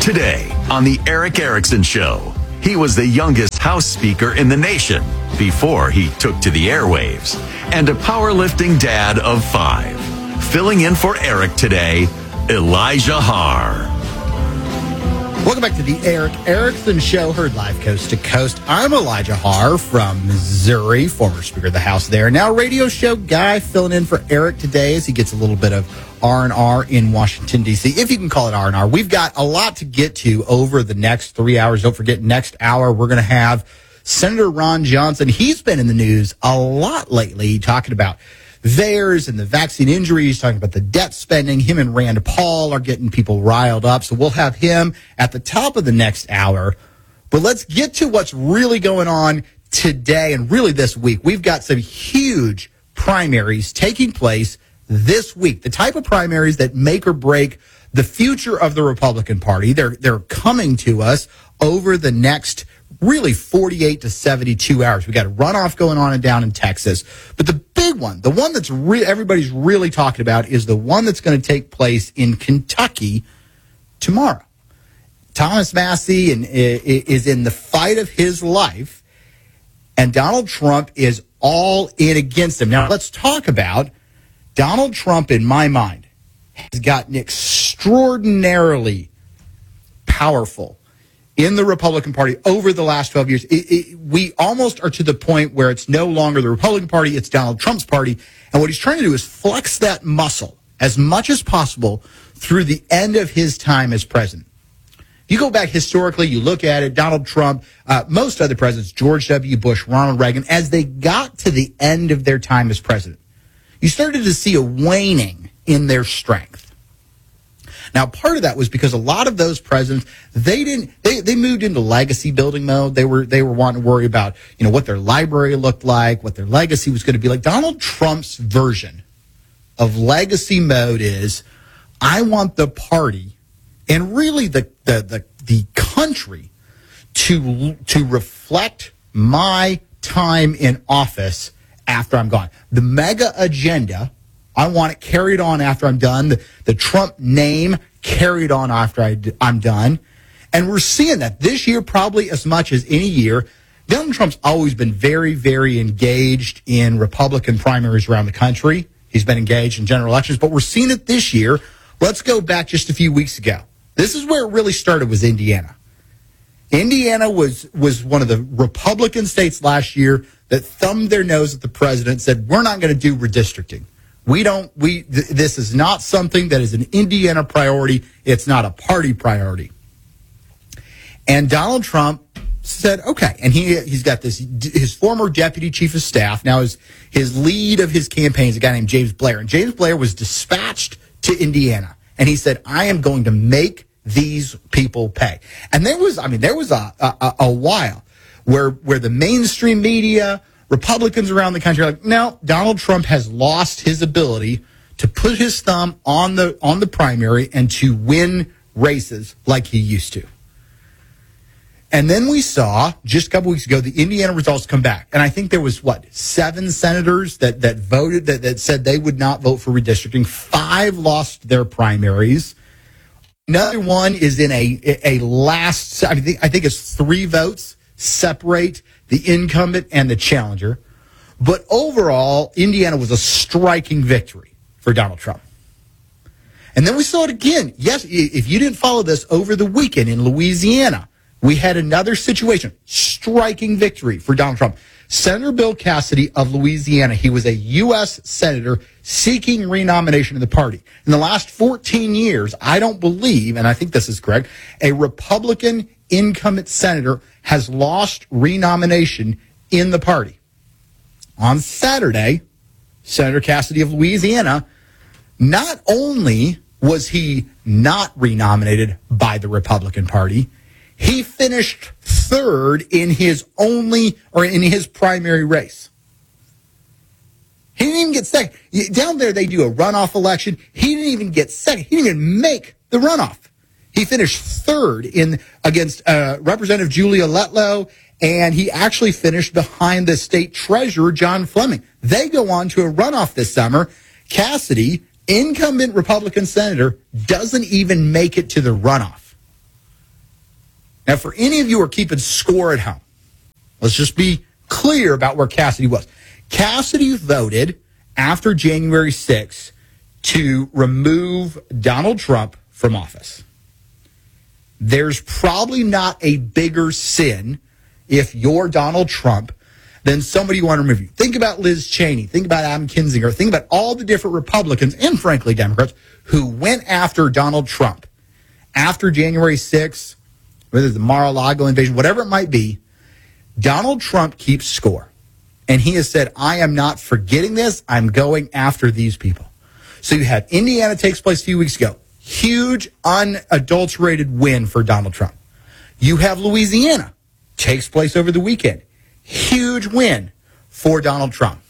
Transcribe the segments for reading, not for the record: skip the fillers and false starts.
Today on The Eric Erickson Show, he was the youngest House Speaker in the nation before he took to the airwaves, and a powerlifting dad of 5. Filling in for Eric today, Elijah Haar. Welcome back to the Eric Erickson Show, heard live coast to coast. I'm Elijah Haar from Missouri, former Speaker of the House there. Now radio show guy filling in for Eric today as he gets a little bit of R&R in Washington, D.C., if you can call it R&R. We've got a lot to get to over the next 3 hours. Don't forget, next hour, we're going to have Senator Ron Johnson. He's been in the news a lot lately, talking about VAERS and the vaccine injuries, talking about the debt spending. Him and Rand Paul are getting people riled up. So we'll have him at the top of the next hour. But let's get to what's really going on today and really this week. We've got some huge primaries taking place this week, the type of primaries that make or break the future of the Republican Party. They're coming to us over the next really 48 to 72 hours. We got a runoff going on and down in Texas. But the big one, the one that's everybody's really talking about, is the one that's going to take place in Kentucky tomorrow. Thomas Massie is in the fight of his life, and Donald Trump is all in against him. Now, let's talk about Donald Trump, in my mind, has gotten extraordinarily powerful in the Republican Party over the last 12 years. We almost are to the point where it's no longer the Republican Party, it's Donald Trump's party. And what he's trying to do is flex that muscle as much as possible through the end of his time as president. You go back historically, you look at it, Donald Trump, most other presidents, George W. Bush, Ronald Reagan, as they got to the end of their time as president, you started to see a waning in their strength. Now, part of that was because a lot of those presidents, they moved into legacy building mode. They were wanting to worry about, what their library looked like, what their legacy was going to be like. Donald Trump's version of legacy mode is, I want the party and really the country to reflect my time in office after I'm gone. The mega agenda, I want it carried on after I'm done. The Trump name carried on after I'm done. And we're seeing that this year probably as much as any year. Donald Trump's always been very, very engaged in Republican primaries around the country. He's been engaged in general elections, but we're seeing it this year. Let's go back just a few weeks ago. This is where it really started, was Indiana. Indiana was one of the Republican states last year that thumbed their nose at the president and said, we're not going to do redistricting. This is not something that is an Indiana priority. It's not a party priority. And Donald Trump said, okay. And he's got his former deputy chief of staff. Now his lead of his campaign is a guy named James Blair. And James Blair was dispatched to Indiana. And he said, I am going to make these people pay. And there was a while where the mainstream media, Republicans around the country are like, no, Donald Trump has lost his ability to put his thumb on the primary and to win races like he used to. And then we saw just a couple weeks ago the Indiana results come back. And I think there was 7 senators that voted that said they would not vote for redistricting. 5 lost their primaries. Another one is in a last, I think it's 3 votes separate the incumbent and the challenger. But overall, Indiana was a striking victory for Donald Trump. And then we saw it again. Yes, if you didn't follow this, over the weekend in Louisiana, we had another situation. Striking victory for Donald Trump. Senator Bill Cassidy of Louisiana, he was a U.S. senator seeking renomination of the party. In the last 14 years, I don't believe, and I think this is correct, a Republican incumbent senator has lost renomination in the party. On Saturday, Senator Cassidy of Louisiana, not only was he not renominated by the Republican Party, he finished 3rd in his primary race. He didn't even get second. Down there, they do a runoff election. He didn't even get second. He didn't even make the runoff. He finished 3rd against Representative Julia Letlow, and he actually finished behind the state treasurer, John Fleming. They go on to a runoff this summer. Cassidy, incumbent Republican senator, doesn't even make it to the runoff. Now, for any of you who are keeping score at home, let's just be clear about where Cassidy was. Cassidy voted after January 6th to remove Donald Trump from office. There's probably not a bigger sin if you're Donald Trump than somebody you want to remove you. Think about Liz Cheney. Think about Adam Kinzinger. Think about all the different Republicans and, frankly, Democrats who went after Donald Trump after January 6th, whether it's the Mar-a-Lago invasion, whatever it might be. Donald Trump keeps score. And he has said, I am not forgetting this. I'm going after these people. So you have Indiana takes place a few weeks ago. Huge, unadulterated win for Donald Trump. You have Louisiana takes place over the weekend. Huge win for Donald Trump.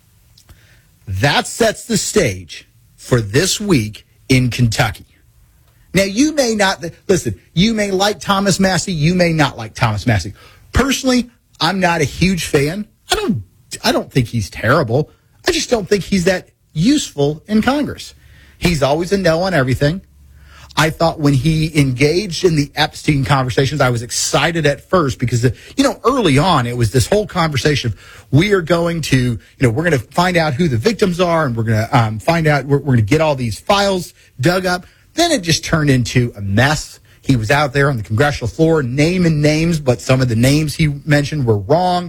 That sets the stage for this week in Kentucky. Now, you may not, listen, you may like Thomas Massie, you may not like Thomas Massie. Personally, I'm not a huge fan. I don't think he's terrible. I just don't think he's that useful in Congress. He's always a no on everything. I thought when he engaged in the Epstein conversations, I was excited at first because, early on, it was this whole conversation of we are going to, we're going to find out who the victims are and we're going to find out, we're going to get all these files dug up. Then it just turned into a mess. He was out there on the congressional floor naming names, but some of the names he mentioned were wrong.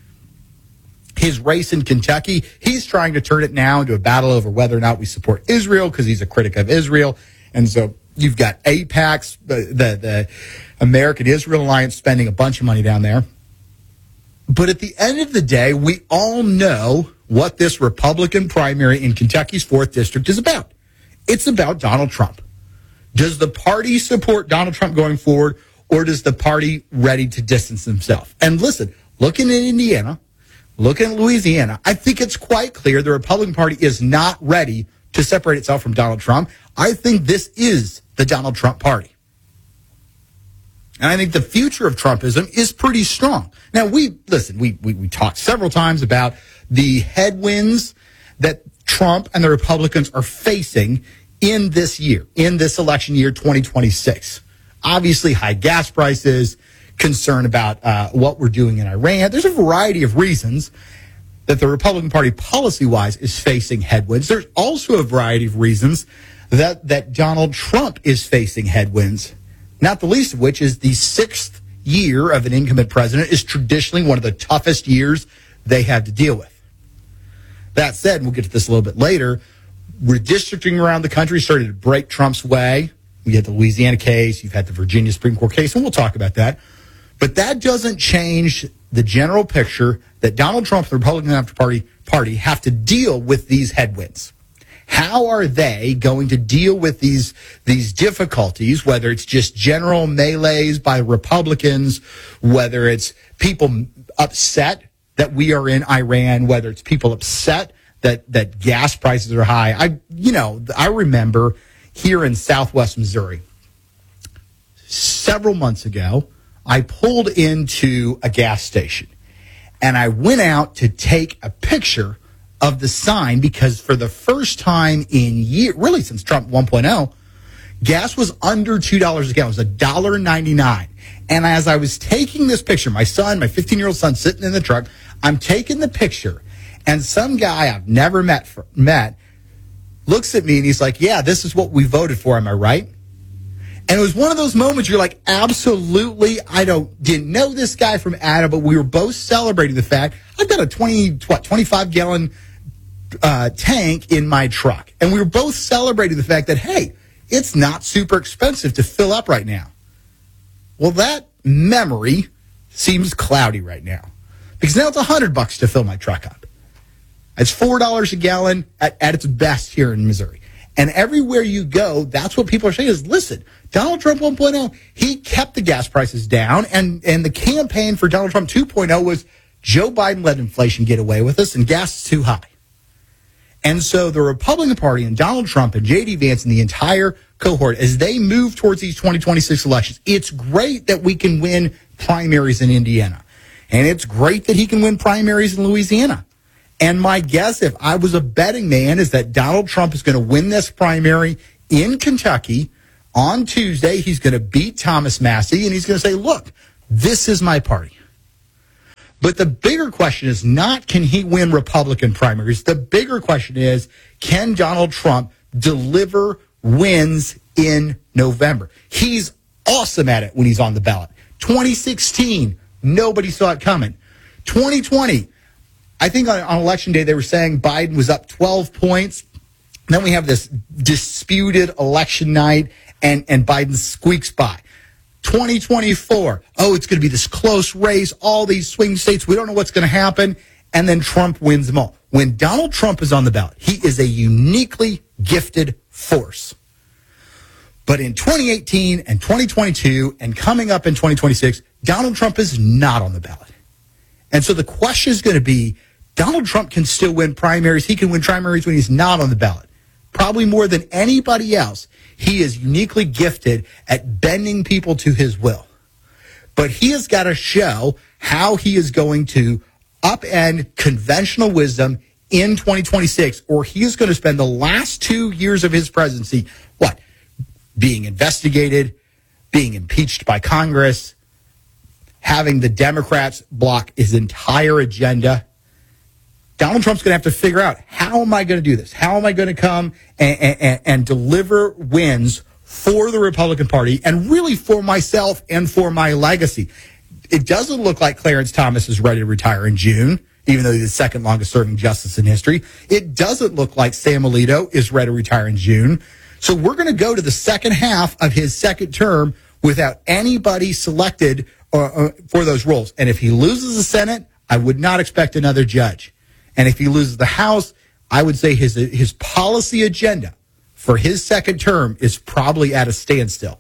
His race in Kentucky, he's trying to turn it now into a battle over whether or not we support Israel because he's a critic of Israel. And so you've got AIPAC, the American Israel Alliance, spending a bunch of money down there. But at the end of the day, we all know what this Republican primary in Kentucky's 4th District is about. It's about Donald Trump. Does the party support Donald Trump going forward, or does the party ready to distance themselves? And listen, looking at Indiana, looking at Louisiana, I think it's quite clear the Republican Party is not ready to separate itself from Donald Trump. I think this is the Donald Trump Party. And I think the future of Trumpism is pretty strong. Now, we talked several times about the headwinds that Trump and the Republicans are facing in this year, in this election year, 2026. Obviously, high gas prices, concern about what we're doing in Iran. There's a variety of reasons that the Republican Party policy-wise is facing headwinds. There's also a variety of reasons that Donald Trump is facing headwinds, not the least of which is the 6th year of an incumbent president is traditionally one of the toughest years they have to deal with. That said, and we'll get to this a little bit later, redistricting around the country started to break Trump's way. We had the Louisiana case, you've had the Virginia Supreme Court case, and we'll talk about that. But that doesn't change the general picture that Donald Trump and the Republican Party have to deal with these headwinds. How are they going to deal with these difficulties, whether it's just general melees by Republicans, whether it's people upset that we are in Iran, whether it's people upset that gas prices are high. I remember here in Southwest Missouri, several months ago, I pulled into a gas station and I went out to take a picture of the sign because for the first time in years, really since Trump 1.0, gas was under $2 a gallon. It was $1.99. And as I was taking this picture, my 15-year-old son sitting in the truck, I'm taking the picture and some guy I've never met looks at me and he's like, yeah, this is what we voted for. Am I right? And it was one of those moments you're like, absolutely. Didn't know this guy from Adam, but we were both celebrating the fact I've got a 25-gallon tank in my truck. And we were both celebrating the fact that, hey, it's not super expensive to fill up right now. Well, that memory seems cloudy right now because now it's $100 to fill my truck up. It's $4 a gallon at its best here in Missouri. And everywhere you go, that's what people are saying is, listen, Donald Trump 1.0, he kept the gas prices down. And the campaign for Donald Trump 2.0 was Joe Biden let inflation get away with us and gas is too high. And so the Republican Party and Donald Trump and J.D. Vance and the entire cohort, as they move towards these 2026 elections, it's great that we can win primaries in Indiana. And it's great that he can win primaries in Louisiana. And my guess, if I was a betting man, is that Donald Trump is going to win this primary in Kentucky. On Tuesday, he's going to beat Thomas Massie, and he's going to say, look, this is my party. But the bigger question is not, can he win Republican primaries? The bigger question is, can Donald Trump deliver wins in November? He's awesome at it when he's on the ballot. 2016, nobody saw it coming. 2020, I think on Election Day they were saying Biden was up 12 points. Then we have this disputed election night, and Biden squeaks by. 2024, it's going to be this close race, all these swing states, we don't know what's going to happen, and then Trump wins them all. When Donald Trump is on the ballot, he is a uniquely gifted force. But in 2018 and 2022 and coming up in 2026, Donald Trump is not on the ballot. And so the question is going to be, Donald Trump can still win primaries. He can win primaries when he's not on the ballot. Probably more than anybody else, he is uniquely gifted at bending people to his will. But he has got to show how he is going to upend conventional wisdom in 2026, or he is going to spend the last 2 years of his presidency, being investigated, being impeached by Congress, having the Democrats block his entire agenda. Donald Trump's going to have to figure out, how am I going to do this? How am I going to come and deliver wins for the Republican Party and really for myself and for my legacy? It doesn't look like Clarence Thomas is ready to retire in June, even though he's the second longest serving justice in history. It doesn't look like Sam Alito is ready to retire in June. So we're going to go to the second half of his second term without anybody selected for those roles. And if he loses the Senate, I would not expect another judge. And if he loses the House, I would say his policy agenda for his second term is probably at a standstill.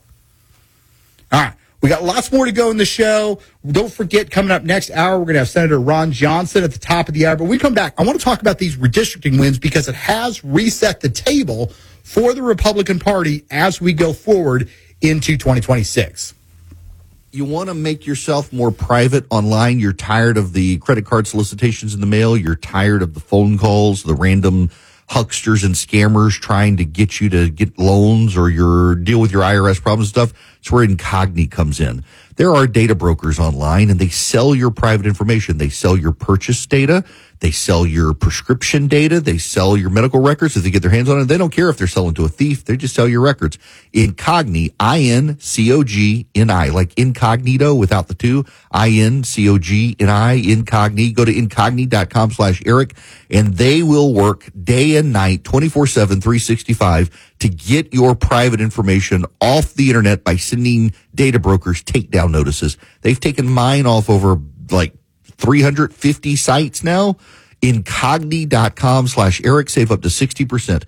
All right. We got lots more to go in the show. Don't forget, coming up next hour, we're going to have Senator Ron Johnson at the top of the hour. But when we come back, I want to talk about these redistricting wins because it has reset the table for the Republican Party as we go forward into 2026. You want to make yourself more private online. You're tired of the credit card solicitations in the mail. You're tired of the phone calls, the random hucksters and scammers trying to get you to get loans or deal with your IRS problems and stuff. It's where Incogni comes in. There are data brokers online, and they sell your private information. They sell your purchase data. They sell your prescription data. They sell your medical records if they get their hands on it. They don't care if they're selling to a thief. They just sell your records. Incogni, I-N-C-O-G-N-I, like incognito without the two, I-N-C-O-G-N-I, Incogni. Go to incogni.com/Eric, and they will work day and night, 24/7, 365, to get your private information off the internet by sending data brokers takedown notices. They've taken mine off over 350 sites now. Incogni.com/Eric. Save up to 60%.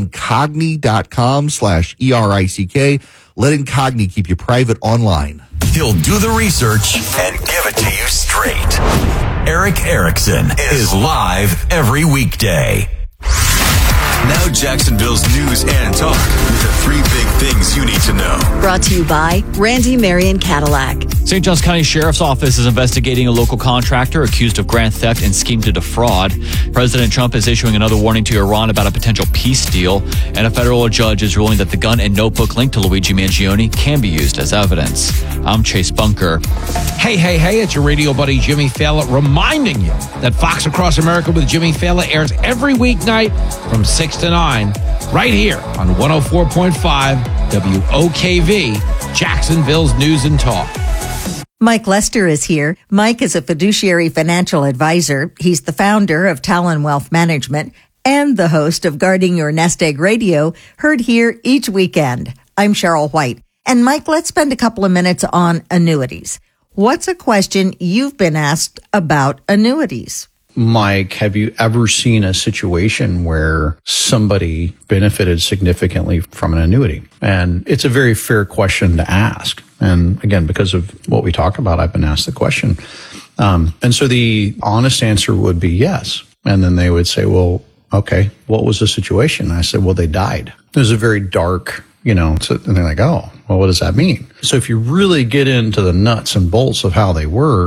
Incogni.com/ERICK. Let Incogni keep you private online. He'll do the research and give it to you straight. Eric Erickson is live every weekday. Now Jacksonville's news and talk with the 3 big things you need to know. Brought to you by Randy Marion Cadillac. St. Johns County Sheriff's Office is investigating a local contractor accused of grand theft and scheme to defraud. President Trump is issuing another warning to Iran about a potential peace deal, and a federal judge is ruling that the gun and notebook linked to Luigi Mangione can be used as evidence. I'm Chase Bunker. Hey, it's your radio buddy Jimmy Fallon reminding you that Fox Across America with Jimmy Fallon airs every weeknight from 6 to 9 right here on 104.5 WOKV, Jacksonville's News and Talk. Mike Lester is here. Mike is a fiduciary financial advisor. He's the founder of Talon Wealth Management and the host of Guarding Your Nest Egg Radio, heard here each weekend. I'm Cheryl White. And Mike, let's spend a couple of minutes on annuities. What's a question you've been asked about annuities? Mike, have you ever seen a situation where somebody benefited significantly from an annuity? And it's a very fair question to ask. And again, because of what we talk about, I've been asked the question. And so the honest answer would be yes. And then they would say, well, okay, what was the situation? And I said, well, they died. It was a very dark, and they're like, oh, well, what does that mean? So if you really get into the nuts and bolts of how they work,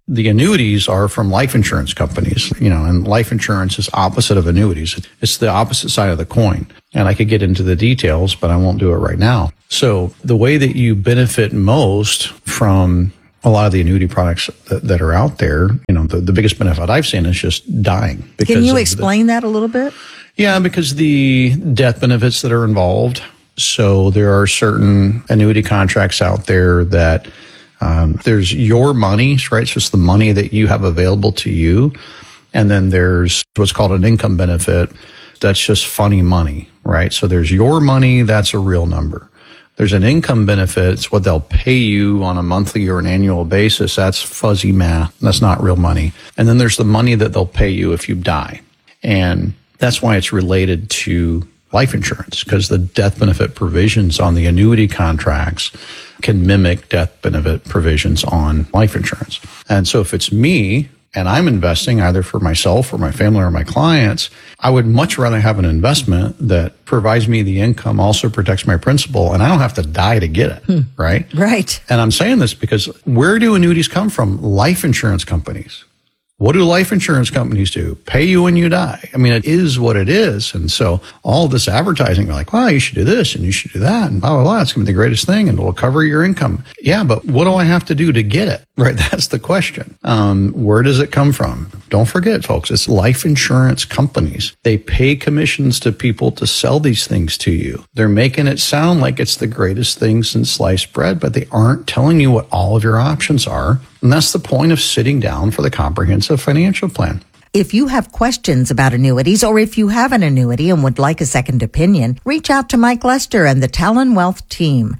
The annuities are from life insurance companies, and life insurance is opposite of annuities. It's the opposite side of the coin. And I could get into the details, but I won't do it right now. So the way that you benefit most from a lot of the annuity products that are out there, the biggest benefit I've seen is just dying. Can you explain that a little bit? Yeah, because the death benefits that are involved. So there are certain annuity contracts out there that there's your money, right? It's just the money that you have available to you. And then there's what's called an income benefit. That's just funny money, right? So there's your money. That's a real number. There's an income benefit. It's what they'll pay you on a monthly or an annual basis. That's fuzzy math. That's not real money. And then there's the money that they'll pay you if you die. And that's why it's related to life insurance, because the death benefit provisions on the annuity contracts can mimic death benefit provisions on life insurance. And so if it's me and I'm investing either for myself or my family or my clients, I would much rather have an investment that provides me the income, also protects my principal, and I don't have to die to get it, right? Right. And I'm saying this because where do annuities come from? Life insurance companies. What do life insurance companies do? Pay you when you die. I mean, it is what it is. And so all this advertising, you're like, wow, you should do this and you should do that and blah, blah, blah. It's going to be the greatest thing and it'll cover your income. Yeah, but what do I have to do to get it? Right? That's the question. Where does it come from? Don't forget, folks, it's life insurance companies. They pay commissions to people to sell these things to you. They're making it sound like it's the greatest thing since sliced bread, but they aren't telling you what all of your options are. And that's the point of sitting down for the comprehensive financial plan. If you have questions about annuities or if you have an annuity and would like a second opinion, reach out to Mike Lester and the Talon Wealth team.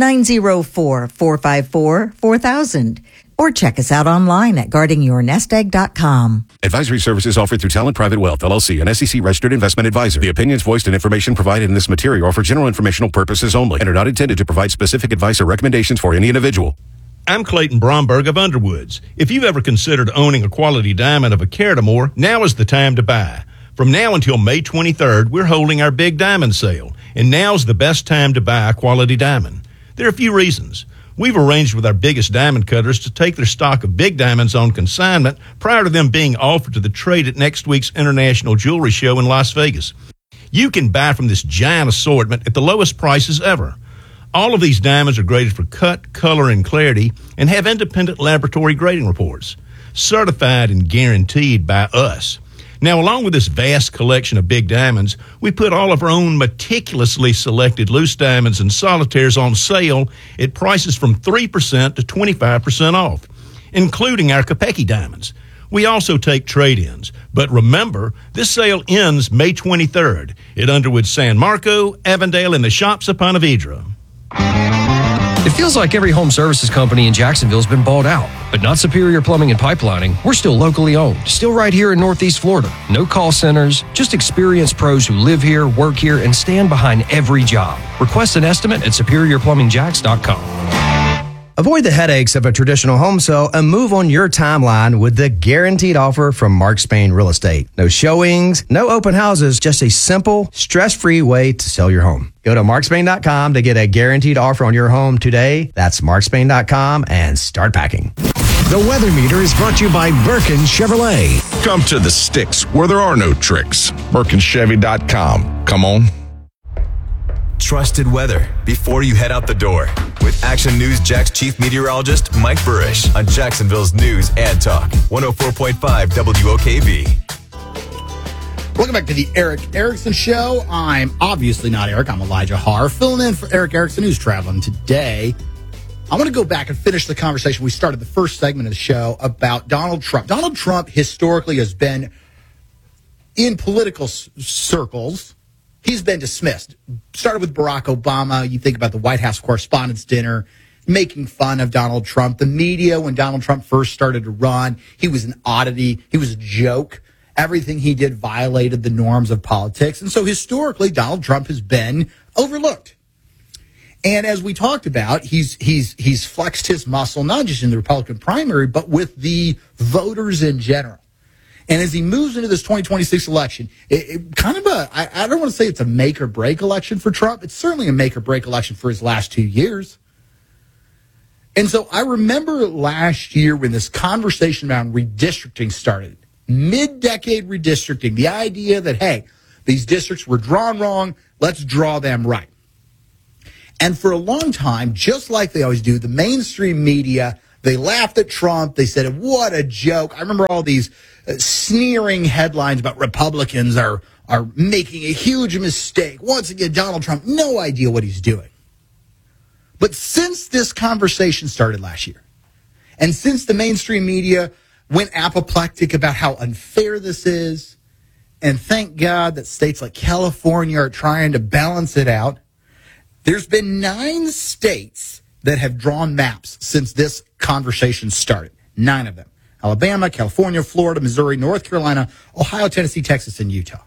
904-454-4000. Or check us out online at guardingyournestegg.com. Advisory services offered through Talent Private Wealth, LLC, an SEC-registered investment advisor. The opinions voiced and information provided in this material are for general informational purposes only and are not intended to provide specific advice or recommendations for any individual. I'm Clayton Bromberg of Underwoods. If you've ever considered owning a quality diamond of a carat or more, now is the time to buy. From now until May 23rd, we're holding our big diamond sale, and now's the best time to buy a quality diamond. There are a few reasons. We've arranged with our biggest diamond cutters to take their stock of big diamonds on consignment prior to them being offered to the trade at next week's International Jewelry Show in Las Vegas. You can buy from this giant assortment at the lowest prices ever. All of these diamonds are graded for cut, color, and clarity and have independent laboratory grading reports, certified and guaranteed by us. Now, along with this vast collection of big diamonds, we put all of our own meticulously selected loose diamonds and solitaires on sale at prices from 3% to 25% off, including our Kopecky diamonds. We also take trade-ins. But remember, this sale ends May 23rd at Underwood San Marco, Avondale, and the Shops of Ponte Vedra. It feels like every home services company in Jacksonville has been bought out, but not Superior Plumbing and Pipelining. We're still locally owned, still right here in Northeast Florida. No call centers, just experienced pros who live here, work here, and stand behind every job. Request an estimate at SuperiorPlumbingJacks.com. Avoid the headaches of a traditional home sale and move on your timeline with the guaranteed offer from Mark Spain Real Estate. No showings, no open houses, just a simple, stress-free way to sell your home. Go to markspain.com to get a guaranteed offer on your home today. That's markspain.com and start packing. The Weather Meter is brought to you by Birkin Chevrolet. Come to the sticks where there are no tricks. BirkinChevy.com. Come on. Trusted weather before you head out the door with Action News Jack's chief meteorologist Mike Burrish on Jacksonville's News and Talk 104.5 WOKV. Welcome back to the Eric Erickson Show. I'm obviously not Eric. I'm Elijah Haar, filling in for Eric Erickson, who's traveling today. I want to go back and finish the conversation we started the first segment of the show about Donald Trump. Donald Trump historically has been in political circles. He's been dismissed. Started with Barack Obama. You think about the White House Correspondents' Dinner, making fun of Donald Trump. The media, when Donald Trump first started to run, he was an oddity. He was a joke. Everything he did violated the norms of politics. And so historically, Donald Trump has been overlooked. And as we talked about, he's flexed his muscle, not just in the Republican primary, but with the voters in general. And as he moves into this 2026 election, I don't want to say it's a make or break election for Trump. It's certainly a make or break election for his last 2 years. And so I remember last year when this conversation around redistricting started, mid-decade redistricting, the idea that, hey, these districts were drawn wrong, let's draw them right. And for a long time, just like they always do, the mainstream media, they laughed at Trump. They said, what a joke. I remember all these sneering headlines about Republicans are making a huge mistake. Once again, Donald Trump, no idea what he's doing. But since this conversation started last year, and since the mainstream media went apoplectic about how unfair this is, and thank God that states like California are trying to balance it out, there's been 9 states that have drawn maps since this conversation started. 9 of them. Alabama, California, Florida, Missouri, North Carolina, Ohio, Tennessee, Texas, and Utah.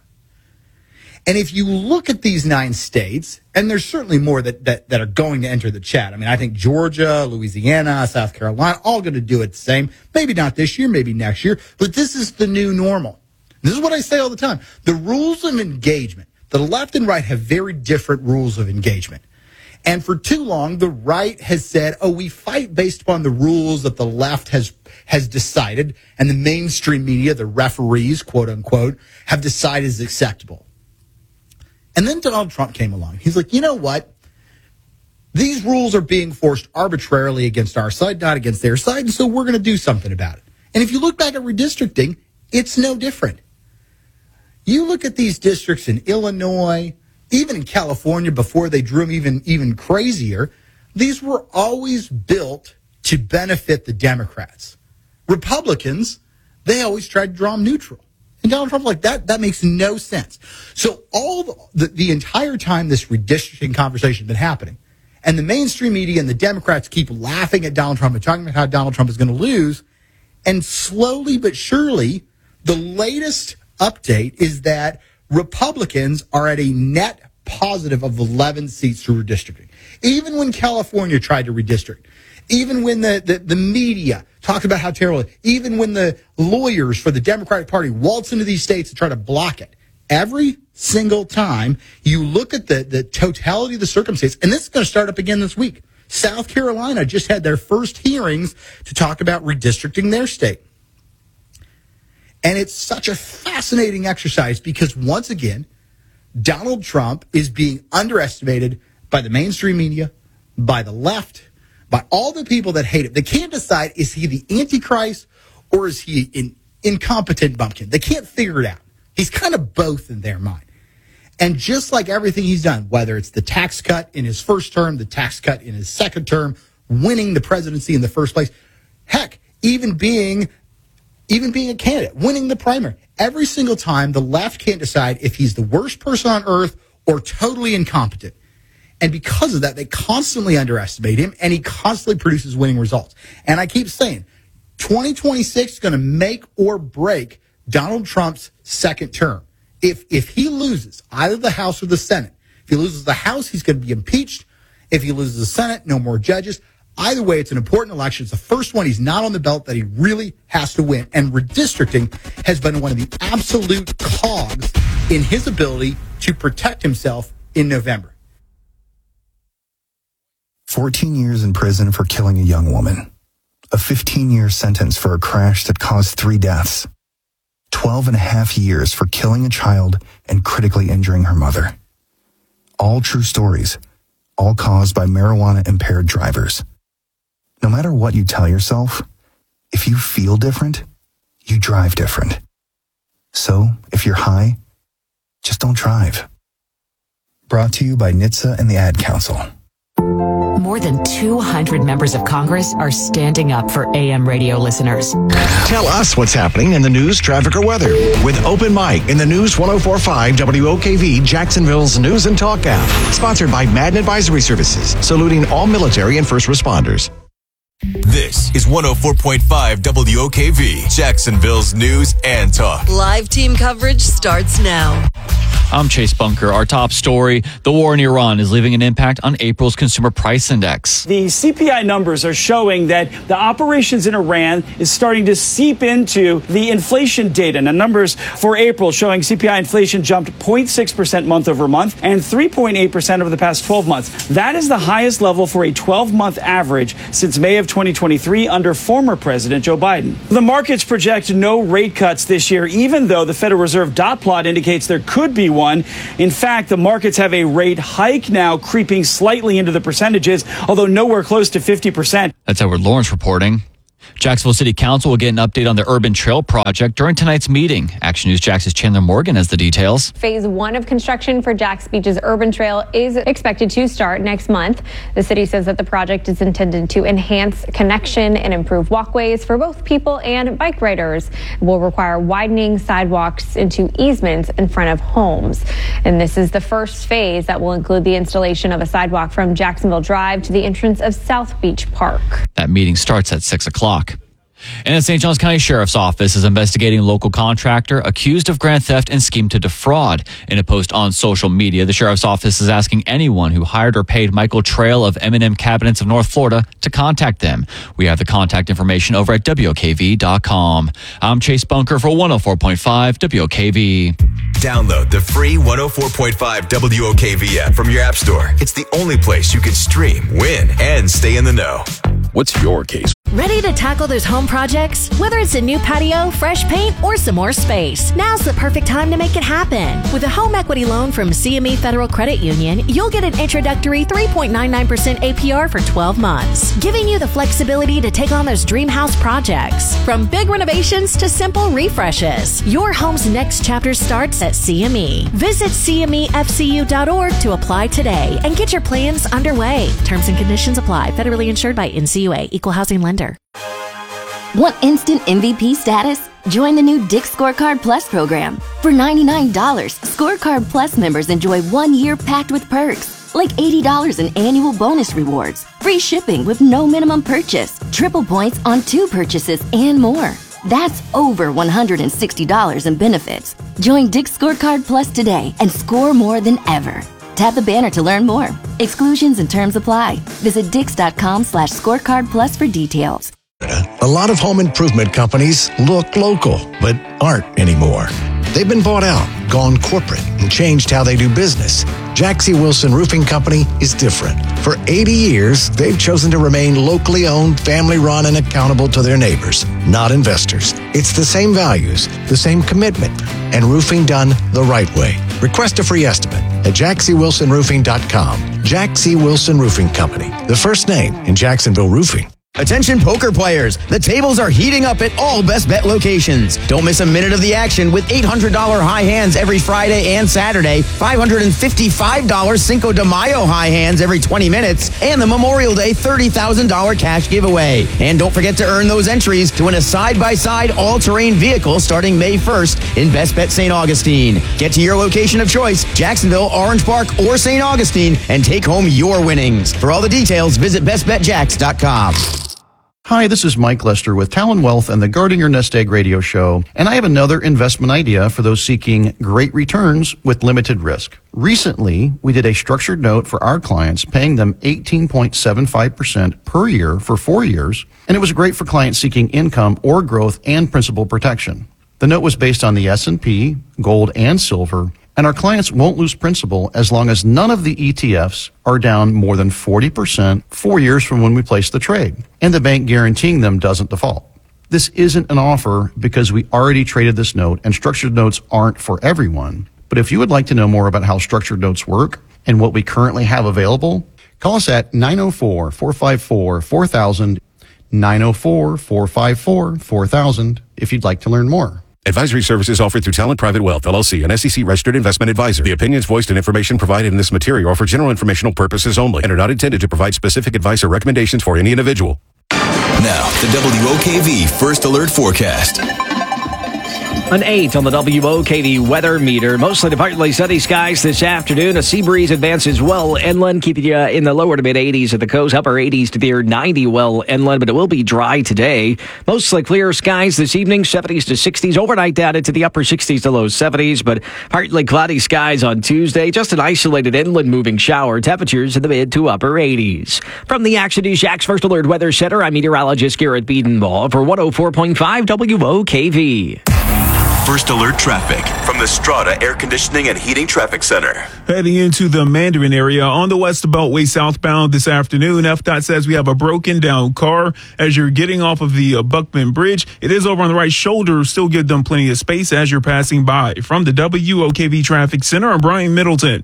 And if you look at these 9 states, and there's certainly more that are going to enter the chat. I mean, I think Georgia, Louisiana, South Carolina, all going to do it the same. Maybe not this year, maybe next year, but this is the new normal. This is what I say all the time. The rules of engagement, the left and right have very different rules of engagement. And for too long, the right has said, oh, we fight based upon the rules that the left has decided, and the mainstream media, the referees, quote unquote, have decided is acceptable. And then Donald Trump came along. He's like, you know what? These rules are being forced arbitrarily against our side, not against their side, and so we're going to do something about it. And if you look back at redistricting, it's no different. You look at these districts in Illinois, even in California before they drew them even crazier, these were always built to benefit the Democrats. Republicans, they always tried to draw them neutral. And Donald Trump's like, that makes no sense. So all the entire time this redistricting conversation has been happening, and the mainstream media and the Democrats keep laughing at Donald Trump and talking about how Donald Trump is going to lose, and slowly but surely, the latest update is that Republicans are at a net positive of 11 seats through redistricting. Even when California tried to redistrict, even when the media talked about how terrible it is, even when the lawyers for the Democratic Party waltz into these states and try to block it, every single time you look at the totality of the circumstances, and this is going to start up again this week. South Carolina just had their first hearings to talk about redistricting their state. And it's such a fascinating exercise because, once again, Donald Trump is being underestimated by the mainstream media, by the left, by all the people that hate him. They can't decide, is he the Antichrist or is he an incompetent bumpkin? They can't figure it out. He's kind of both in their mind. And just like everything he's done, whether it's the tax cut in his first term, the tax cut in his second term, winning the presidency in the first place, heck, even being a candidate, winning the primary. Every single time, the left can't decide if he's the worst person on earth or totally incompetent. And because of that, they constantly underestimate him, and he constantly produces winning results. And I keep saying, 2026 is going to make or break Donald Trump's second term. If he loses either the House or the Senate, if he loses the House, he's going to be impeached. If he loses the Senate, no more judges. Either way, it's an important election. It's the first one he's not on the belt that he really has to win. And redistricting has been one of the absolute cogs in his ability to protect himself in November. 14 years in prison for killing a young woman. A 15-year sentence for a crash that caused 3 deaths. 12 and a half years for killing a child and critically injuring her mother. All true stories, all caused by marijuana-impaired drivers. No matter what you tell yourself, if you feel different, you drive different. So, if you're high, just don't drive. Brought to you by NHTSA and the Ad Council. More than 200 members of Congress are standing up for AM radio listeners. Tell us what's happening in the news, traffic, or weather with Open Mic in the News 104.5 WOKV Jacksonville's News and Talk app. Sponsored by Madden Advisory Services, saluting all military and first responders. This is 104.5 WOKV, Jacksonville's news and talk. Live team coverage starts now. I'm Chase Bunker. Our top story, the war in Iran is leaving an impact on April's consumer price index. The CPI numbers are showing that the operations in Iran is starting to seep into the inflation data. Now, numbers for April showing CPI inflation jumped 0.6% month over month and 3.8% over the past 12 months. That is the highest level for a 12-month average since May of 2023 under former President Joe Biden. The markets project no rate cuts this year, even though the Federal Reserve dot plot indicates there could be one. In fact, the markets have a rate hike now creeping slightly into the percentages, although nowhere close to 50%. That's Edward Lawrence reporting. Jacksonville City Council will get an update on the Urban Trail project during tonight's meeting. Action News Jax's Chandler Morgan has the details. Phase 1 of construction for Jax Beach's Urban Trail is expected to start next month. The city says that the project is intended to enhance connection and improve walkways for both people and bike riders. It will require widening sidewalks into easements in front of homes. And this is the first phase that will include the installation of a sidewalk from Jacksonville Drive to the entrance of South Beach Park. That meeting starts at 6 o'clock. And the St. Johns County Sheriff's Office is investigating a local contractor accused of grand theft and scheme to defraud. In a post on social media, the Sheriff's Office is asking anyone who hired or paid Michael Trail of M&M Cabinets of North Florida to contact them. We have the contact information over at WOKV.com. I'm Chase Bunker for 104.5 WOKV. Download the free 104.5 WOKV app from your app store. It's the only place you can stream, win, and stay in the know. What's your case? Ready to tackle those home projects? Whether it's a new patio, fresh paint, or some more space, now's the perfect time to make it happen. With a home equity loan from CME Federal Credit Union, you'll get an introductory 3.99% APR for 12 months, giving you the flexibility to take on those dream house projects. From big renovations to simple refreshes, your home's next chapter starts at CME. Visit CMEFCU.org to apply today and get your plans underway. Terms and conditions apply. Federally insured by NCUA. Equal housing lender. Want instant MVP status? Join the new Dick's Scorecard Plus program. For $99, Scorecard Plus members enjoy 1 year packed with perks, like $80 in annual bonus rewards, free shipping with no minimum purchase, triple points on 2 purchases, and more. That's over $160 in benefits. Join Dick's Scorecard Plus today and score more than ever. Tap the banner to learn more. Exclusions and terms apply. Visit Dix.com/scorecard plus for details. A lot of home improvement companies look local, but aren't anymore. They've been bought out, gone corporate, and changed how they do business. Jack C. Wilson Roofing Company is different. For 80 years, they've chosen to remain locally owned, family-run, and accountable to their neighbors, not investors. It's the same values, the same commitment, and roofing done the right way. Request a free estimate at jackcwilsonroofing.com. Jack C. Wilson Roofing Company, the first name in Jacksonville roofing. Attention poker players, the tables are heating up at all Best Bet locations. Don't miss a minute of the action with $800 high hands every Friday and Saturday, $555 Cinco de Mayo high hands every 20 minutes, and the Memorial Day $30,000 cash giveaway. And don't forget to earn those entries to win a side-by-side all-terrain vehicle starting May 1st in Best Bet St. Augustine. Get to your location of choice, Jacksonville, Orange Park, or St. Augustine, and take home your winnings. For all the details, visit bestbetjax.com. Hi, this is Mike Lester with Talon Wealth and the Guarding Your Nest Egg radio show, and I have another investment idea for those seeking great returns with limited risk. Recently, we did a structured note for our clients, paying them 18.75% per year for 4 years, and it was great for clients seeking income or growth and principal protection. The note was based on the S&P, gold, and silver, and our clients won't lose principal as long as none of the ETFs are down more than 40% 4 years from when we place the trade, and the bank guaranteeing them doesn't default. This isn't an offer because we already traded this note, and structured notes aren't for everyone. But if you would like to know more about how structured notes work and what we currently have available, call us at 904-454-4000, 904-454-4000 if you'd like to learn more. Advisory services offered through Talent Private Wealth, LLC, an SEC-registered investment advisor. The opinions voiced and information provided in this material are for general informational purposes only and are not intended to provide specific advice or recommendations for any individual. Now, the WOKV First Alert Forecast. An 8 on the WOKV weather meter. Mostly to partly sunny skies this afternoon. A sea breeze advances well inland, keeping you in the lower to mid 80s at the coast, upper 80s to near 90 well inland, but it will be dry today. Mostly clear skies this evening, 70s to 60s. Overnight down into the upper 60s to low 70s, but partly cloudy skies on Tuesday. Just an isolated inland moving shower. Temperatures in the mid to upper 80s. From the Action News Jax First Alert Weather Center, I'm meteorologist Garrett Biedenbaugh for 104.5 WOKV. First Alert traffic from the Strata Air Conditioning and Heating Traffic Center. Heading into the Mandarin area on the West Beltway southbound this afternoon, FDOT says we have a broken down car as you're getting off of the Buckman Bridge. It is over on the right shoulder. Still give them plenty of space as you're passing by. From the WOKV Traffic Center, I'm Brian Middleton.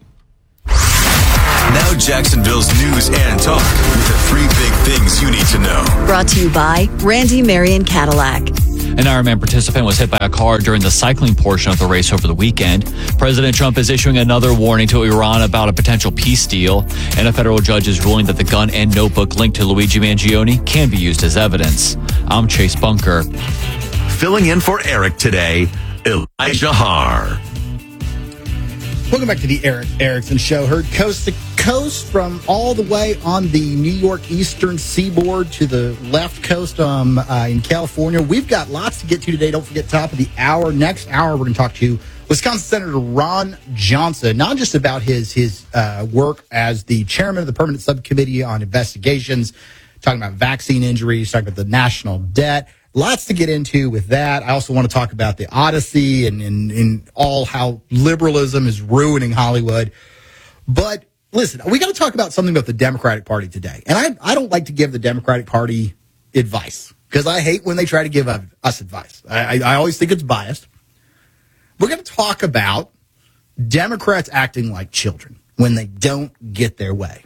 Now Jacksonville's news and talk with the 3 big things you need to know. Brought to you by Randy Marion Cadillac. An Ironman participant was hit by a car during the cycling portion of the race over the weekend. President Trump is issuing another warning to Iran about a potential peace deal, and a federal judge is ruling that the gun and notebook linked to Luigi Mangione can be used as evidence. I'm Chase Bunker. Filling in for Eric today, Elijah Haar. Welcome back to the Eric Erickson Show, heard coast to coast from all the way on the New York eastern seaboard to the left coast in California. We've got lots to get to today. Don't forget, top of the hour. Next hour, we're going to talk to Wisconsin Senator Ron Johnson, not just about his work as the chairman of the Permanent Subcommittee on Investigations, talking about vaccine injuries, talking about the national debt. Lots to get into with that. I also want to talk about the Odyssey and all how liberalism is ruining Hollywood. But listen, we got to talk about something about the Democratic Party today. And I don't like to give the Democratic Party advice because I hate when they try to give us advice. I always think it's biased. We're going to talk about Democrats acting like children when they don't get their way.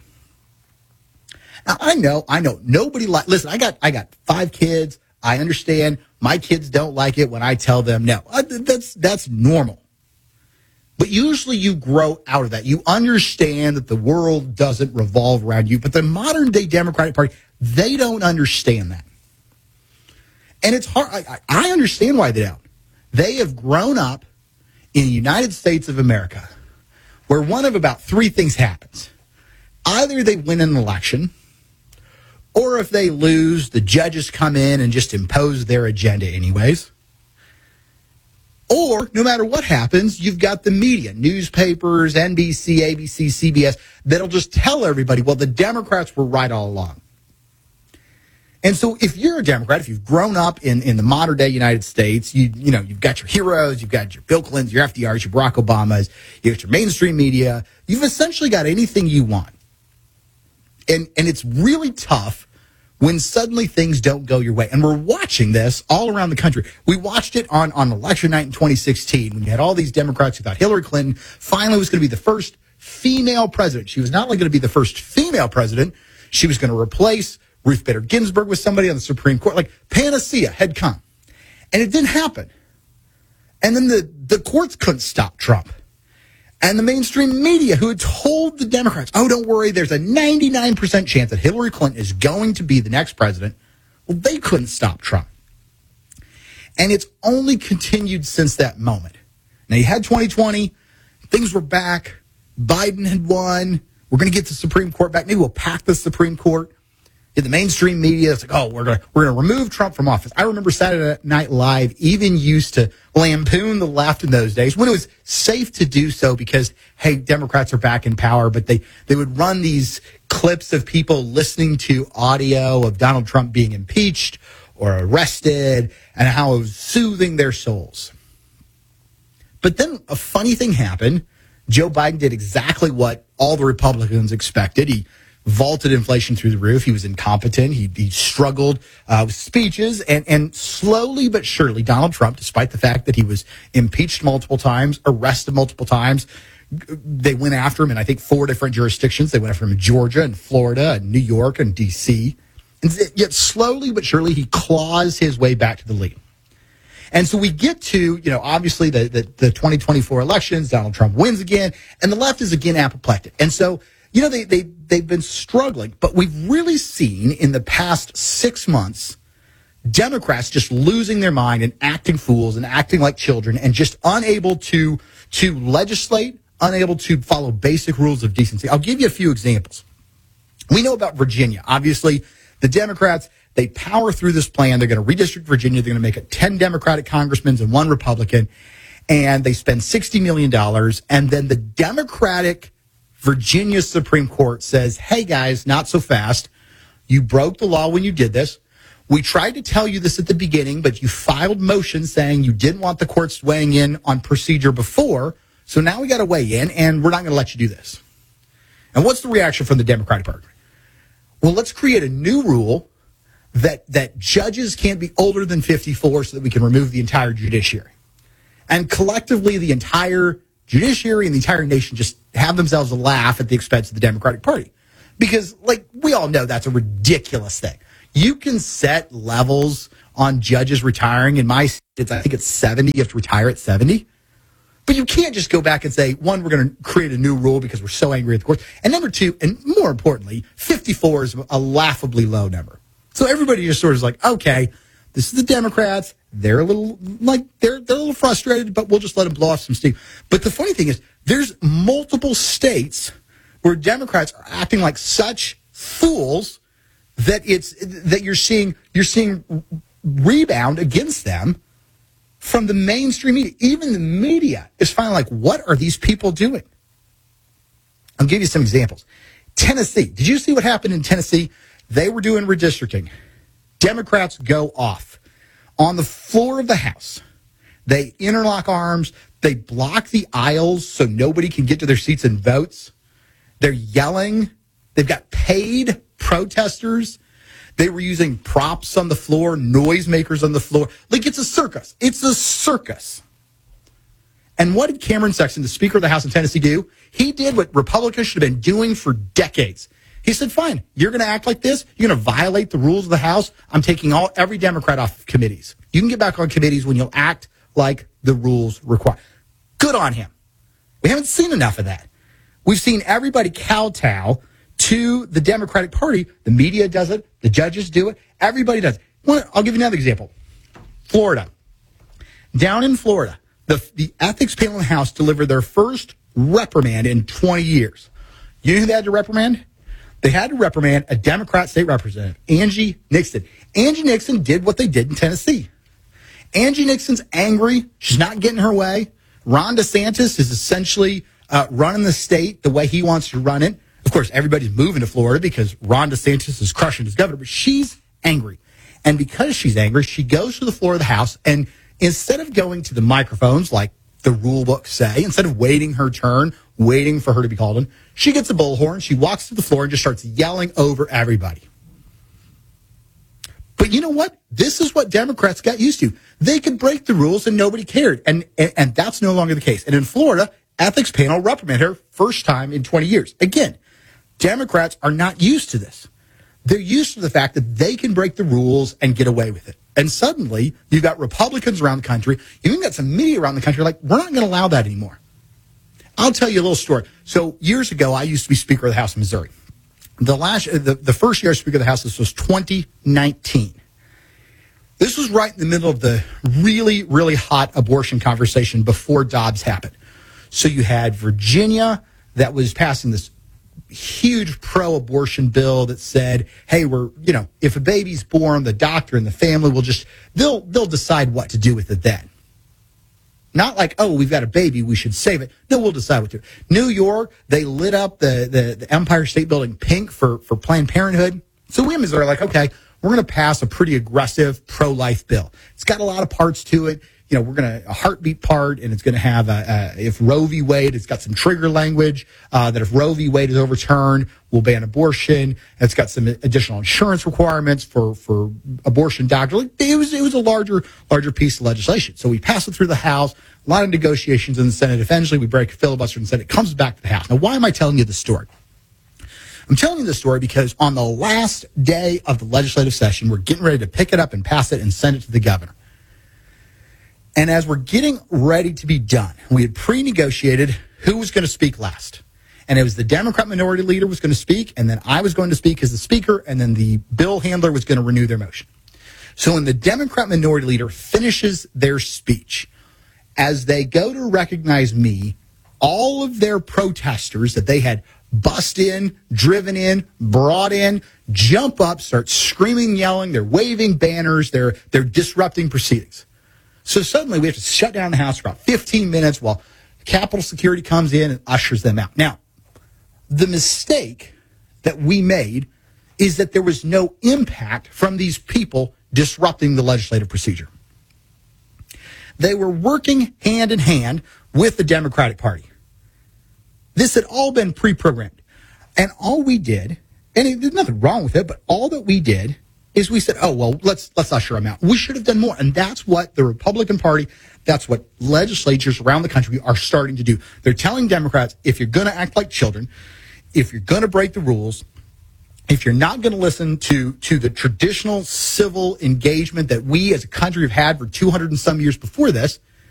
Now, I know nobody listen, I got 5 kids. I understand my kids don't like it when I tell them no. That's normal. But usually you grow out of that. You understand that the world doesn't revolve around you. But the modern day Democratic Party, they don't understand that. And it's hard. I understand why they don't. They have grown up in the United States of America where one of about 3 things happens. Either they win an election, or if they lose, the judges come in and just impose their agenda anyways. Or, no matter what happens, you've got the media, newspapers, NBC, ABC, CBS, that'll just tell everybody, well, the Democrats were right all along. And so if you're a Democrat, if you've grown up in the modern day United States, you've got your heroes, you've got your Bill Clintons, your FDRs, your Barack Obamas, you've got your mainstream media, you've essentially got anything you want. And it's really tough when suddenly things don't go your way. And we're watching this all around the country. We watched it on election night in 2016 when you had all these Democrats who thought Hillary Clinton finally was going to be the first female president. She was not only going to be the first female president, she was going to replace Ruth Bader Ginsburg with somebody on the Supreme Court. Like panacea had come. And it didn't happen. And then the courts couldn't stop Trump. And the mainstream media who had told the Democrats, oh, don't worry, there's a 99% chance that Hillary Clinton is going to be the next president. Well, they couldn't stop Trump. And it's only continued since that moment. Now, you had 2020. Things were back. Biden had won. We're going to get the Supreme Court back. Maybe we'll pack the Supreme Court. In the mainstream media, it's like, oh, we're gonna remove Trump from office. I remember Saturday Night Live even used to lampoon the left in those days when it was safe to do so because, hey, Democrats are back in power, but they would run these clips of people listening to audio of Donald Trump being impeached or arrested and how it was soothing their souls. But then a funny thing happened. Joe Biden did exactly what all the Republicans expected. He vaulted inflation through the roof. He was incompetent. He struggled with speeches. And slowly but surely, Donald Trump, despite the fact that he was impeached multiple times, arrested multiple times, they went after him in, I think, 4 different jurisdictions. They went after him in Georgia and Florida and New York and D.C. And yet slowly but surely, he claws his way back to the lead. And so we get to, obviously the 2024 elections. Donald Trump wins again, and the left is again apoplectic. And so, they've been struggling, but we've really seen in the past 6 months Democrats just losing their mind and acting fools and acting like children and just unable to legislate, unable to follow basic rules of decency. I'll give you a few examples. We know about Virginia. Obviously, the Democrats, they power through this plan. They're going to redistrict Virginia. They're going to make it 10 Democratic congressmen and 1 Republican. And they spend $60 million. And then the Democratic Virginia Supreme Court says, hey, guys, not so fast. You broke the law when you did this. We tried to tell you this at the beginning, but you filed motions saying you didn't want the courts weighing in on procedure before. So now we got to weigh in, and we're not going to let you do this. And what's the reaction from the Democratic Party? Well, let's create a new rule that judges can't be older than 54 so that we can remove the entire judiciary. And collectively, the entire judiciary and the entire nation just have themselves a laugh at the expense of the Democratic Party. Because, like, we all know that's a ridiculous thing. You can set levels on judges retiring. In my states, I think it's 70. You have to retire at 70. But you can't just go back and say, one, we're going to create a new rule because we're so angry at the courts. And number two, and more importantly, 54 is a laughably low number. So everybody just sort of is like, okay, this is the Democrats. They're a little they're a little frustrated, but we'll just let them blow off some steam. But the funny thing is, there's multiple states where Democrats are acting like such fools that you're seeing rebound against them from the mainstream media. Even the media is finally like, what are these people doing? I'll give you some examples. Tennessee. Did you see what happened in Tennessee? They were doing redistricting. Democrats go off. On the floor of the House, they interlock arms. They block the aisles so nobody can get to their seats and votes. They're yelling. They've got paid protesters. They were using props on the floor, noisemakers on the floor. Like, it's a circus. It's a circus. And what did Cameron Sexton, the Speaker of the House in Tennessee, do? He did what Republicans should have been doing for decades. He said, fine, you're going to act like this? You're going to violate the rules of the House? I'm taking every Democrat off of committees. You can get back on committees when you'll act like the rules require. Good on him. We haven't seen enough of that. We've seen everybody kowtow to the Democratic Party. The media does it. The judges do it. Everybody does it. I'll give you another example. Florida. Down in Florida, the ethics panel in the House delivered their first reprimand in 20 years. You know who they had to reprimand? They had to reprimand a Democrat state representative, Angie Nixon. Angie Nixon did what they did in Tennessee. Angie Nixon's angry. She's not getting her way. Ron DeSantis is essentially running the state the way he wants to run it. Of course, everybody's moving to Florida because Ron DeSantis is crushing his governor, but she's angry. And because she's angry, she goes to the floor of the House, and instead of going to the microphones like the rule books say, instead of waiting her turn, waiting for her to be called in, she gets a bullhorn, she walks to the floor and just starts yelling over everybody. But you know what? This is what Democrats got used to. They could break the rules and nobody cared. And that's no longer the case. And in Florida, ethics panel reprimanded her first time in 20 years. Again, Democrats are not used to this. They're used to the fact that they can break the rules and get away with it. And suddenly, you've got Republicans around the country. You even got some media around the country like, we're not going to allow that anymore. I'll tell you a little story. So years ago, I used to be Speaker of the House of Missouri. The first year as Speaker of the House, this was 2019. This was right in the middle of the really, really hot abortion conversation before Dobbs happened. So you had Virginia that was passing this huge pro-abortion bill that said, hey, if a baby's born, the doctor and the family will they'll decide what to do with it then. Not like, oh, we've got a baby, we should save it. No, we'll decide what to do. New York, they lit up the Empire State Building pink for Planned Parenthood. So we in Missouri are like, okay, we're going to pass a pretty aggressive pro-life bill. It's got a lot of parts to it. We're going to a heartbeat part, and it's going to have if Roe v. Wade, it's got some trigger language that if Roe v. Wade is overturned, we'll ban abortion. It's got some additional insurance requirements for abortion doctors. It was a larger piece of legislation. So we pass it through the House, a lot of negotiations in the Senate. Eventually, we break a filibuster in the Senate. It comes back to the House. Now, why am I telling you this story? I'm telling you this story because on the last day of the legislative session, we're getting ready to pick it up and pass it and send it to the governor. And as we're getting ready to be done, we had pre-negotiated who was going to speak last. And it was the Democrat minority leader was going to speak, and then I was going to speak as the speaker, and then the bill handler was going to renew their motion. So when the Democrat minority leader finishes their speech, as they go to recognize me, all of their protesters that they had bussed in, driven in, brought in, jump up, start screaming, yelling. They're waving banners. They're disrupting proceedings. So suddenly we have to shut down the House for about 15 minutes while Capitol Security comes in and ushers them out. Now, the mistake that we made is that there was no impact from these people disrupting the legislative procedure. They were working hand in hand with the Democratic Party. This had all been pre-programmed. And all we did, and there's nothing wrong with it, but all that we did is we said, oh, well, let's usher them out. We should have done more. And that's what the Republican Party, that's what legislatures around the country are starting to do. They're telling Democrats, if you're going to act like children, if you're going to break the rules, if you're not going to listen to the traditional civil engagement that we as a country have had for 200 and some years before this,